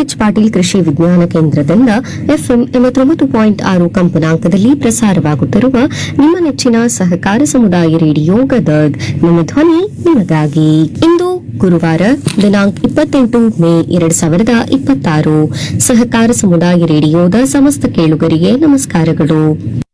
K H Patil ಕೃಷಿ ವಿಜ್ಞಾನ ಕೇಂದ್ರದಿಂದ ಎಫ್ಎಂ 89.6 ಕಂಪನಾಂಕದಲ್ಲಿ ಪ್ರಸಾರವಾಗುತ್ತಿರುವ ನಿಮ್ಮ ನೆಚ್ಚಿನ ಸಹಕಾರ ಸಮುದಾಯ ರೇಡಿಯೋ ಗದಗ್. ನಿಮ್ಮ ಧ್ವನಿ ನಿಮಗಾಗಿ. ಇಂದು ಗುರುವಾರ ದಿನಾಂಕ 28 ಮೇ 2026. ಸಹಕಾರ ಸಮುದಾಯ ರೇಡಿಯೋದ ಸಮಸ್ತ ಕೇಳುಗರಿಗೆ ನಮಸ್ಕಾರಗಳು.